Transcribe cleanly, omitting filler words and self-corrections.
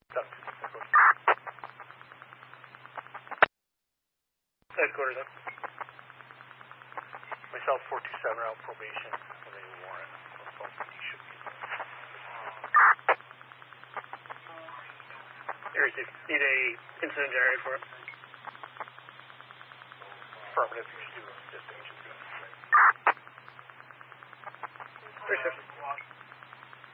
Headquarters, myself, 427, out probation, and a warrant. Area 6, need a incident generated for it. Affirmative, you should do a dispatch. 36.